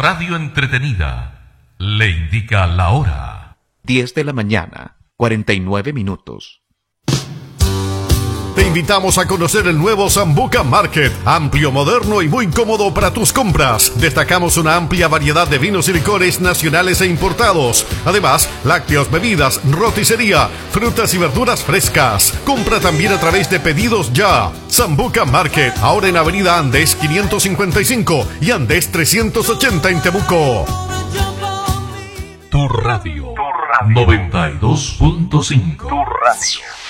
radio entretenida le indica la hora. 10 de la mañana, 49 minutos. Te invitamos a conocer el nuevo Sambuca Market, amplio, moderno y muy cómodo para tus compras. Destacamos una amplia variedad de vinos y licores nacionales e importados. Además, lácteos, bebidas, roticería, frutas y verduras frescas. Compra también a través de Pedidos Ya. Sambuca Market, ahora en Avenida Andes 555 y Andes 380 en Temuco. Tu radio, 92.5. Tu radio.